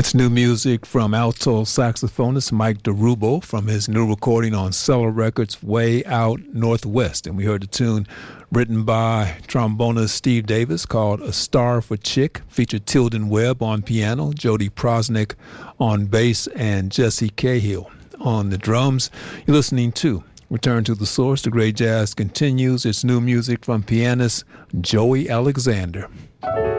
It's new music from alto saxophonist Mike DeRubo from his new recording on Cellar Records, Way Out Northwest. And we heard the tune written by trombonist Steve Davis called A Star for Chick, featured Tilden Webb on piano, Jody Prosnick on bass, and Jesse Cahill on the drums. You're listening to Return to the Source. The Great Jazz continues. It's new music from pianist Joey Alexander.